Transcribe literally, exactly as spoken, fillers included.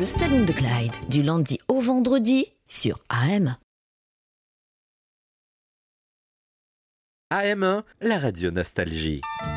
Salon de Clyde, du lundi au vendredi sur A M. A M un, la radio Nostalgie.